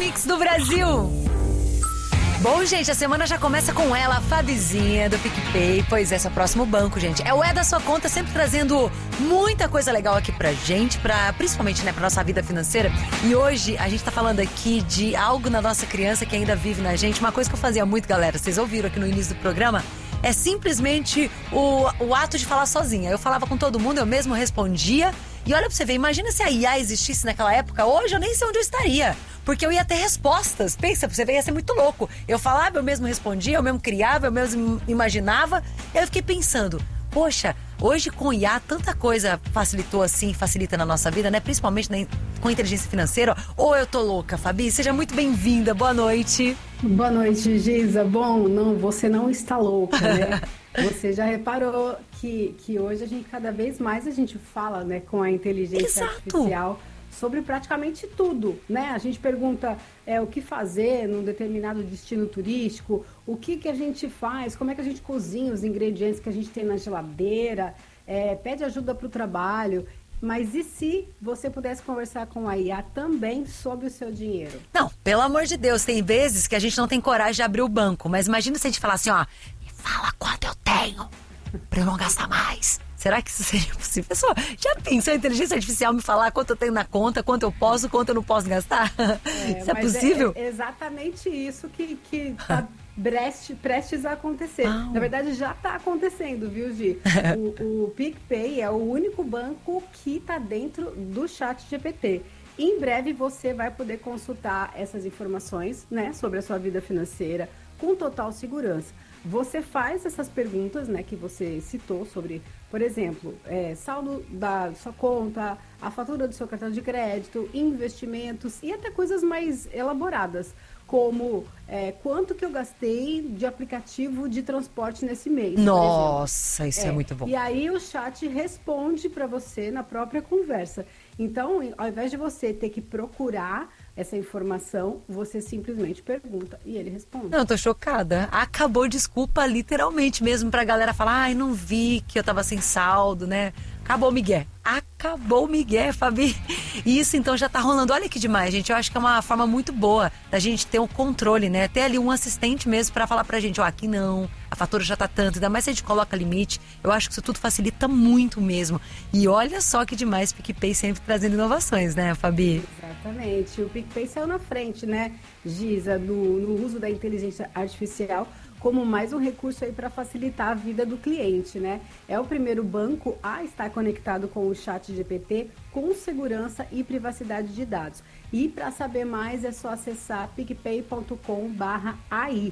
Mix do Brasil. Bom, gente, a semana já começa com ela, a Fabizinha do PicPay. Pois é, seu próximo banco, gente. É o É da Sua Conta, sempre trazendo muita coisa legal aqui pra gente, principalmente, né, pra nossa vida financeira. E hoje a gente tá falando aqui de algo na nossa criança que ainda vive na gente. Uma coisa que eu fazia muito, galera, vocês ouviram aqui no início do programa, é simplesmente o ato de falar sozinha. Eu falava com todo mundo, eu mesmo respondia. E olha pra você ver, imagina se a IA existisse naquela época. Hoje eu nem sei onde eu estaria, porque eu ia ter respostas. Pensa, pra você ver, ia ser muito louco. Eu falava, eu mesmo respondia, eu mesmo criava, eu mesmo imaginava. E aí eu fiquei pensando, poxa, hoje com IA tanta coisa facilitou assim, facilita na nossa vida, né? Principalmente com inteligência financeira. Ou eu tô louca, Fabi? Seja muito bem-vinda, boa noite. Boa noite, Giza. Bom, não, você não está louca, né? Você já reparou que hoje cada vez mais a gente fala, né, com a inteligência artificial sobre praticamente tudo, né? A gente pergunta o que fazer num determinado destino turístico, o que a gente faz, como é que a gente cozinha os ingredientes que a gente tem na geladeira, pede ajuda para o trabalho. Mas e se você pudesse conversar com a IA também sobre o seu dinheiro? Não, pelo amor de Deus, tem vezes que a gente não tem coragem de abrir o banco, mas imagina se a gente falar assim, ó, me fala quanto eu tenho pra eu não gastar mais. Será que isso seria possível? Pessoal, já pensou a inteligência artificial me falar quanto eu tenho na conta, quanto eu posso, quanto eu não posso gastar? Isso é possível? É exatamente isso que tá prestes a acontecer. Na verdade, já está acontecendo, viu, Gi? O PicPay é o único banco que está dentro do ChatGPT. Em breve, você vai poder consultar essas informações, né, sobre a sua vida financeira com total segurança. Você faz essas perguntas, né, que você citou sobre, por exemplo, saldo da sua conta, a fatura do seu cartão de crédito, investimentos e até coisas mais elaboradas, como quanto que eu gastei de aplicativo de transporte nesse mês. Nossa, isso é muito bom. E aí o chat responde para você na própria conversa. Então, ao invés de você ter que procurar essa informação, você simplesmente pergunta e ele responde. Não, eu tô chocada. Acabou, desculpa, literalmente mesmo pra galera falar, ai, não vi que eu tava sem saldo, né? Acabou o migué. Acabou o migué, Fabi. E isso então já tá rolando. Olha que demais, gente. Eu acho que é uma forma muito boa da gente ter o controle, né? Ter ali um assistente mesmo pra falar pra gente, ó, aqui não, a fatura já tá tanto, ainda mais se a gente coloca limite. Eu acho que isso tudo facilita muito mesmo. E olha só que demais, PicPay sempre trazendo inovações, né, Fabi? Exatamente. O PicPay saiu na frente, né, Giza, no uso da inteligência artificial como mais um recurso aí para facilitar a vida do cliente, né? É o primeiro banco a estar conectado com o ChatGPT com segurança e privacidade de dados. E para saber mais é só acessar picpay.com/ai.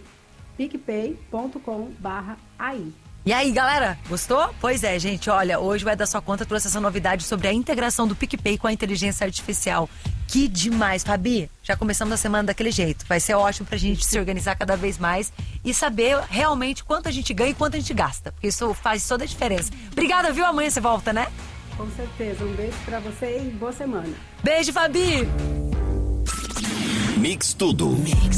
picpay.com/ai. E aí, galera, gostou? Pois é, gente, olha, hoje o É da Sua Conta trouxe essa novidade sobre a integração do PicPay com a inteligência artificial. Que demais, Fabi! Já começamos a semana daquele jeito. Vai ser ótimo pra gente se organizar cada vez mais e saber realmente quanto a gente ganha e quanto a gente gasta, porque isso faz toda a diferença. Obrigada, viu? Amanhã você volta, né? Com certeza. Um beijo pra você e boa semana. Beijo, Fabi! Mix Tudo.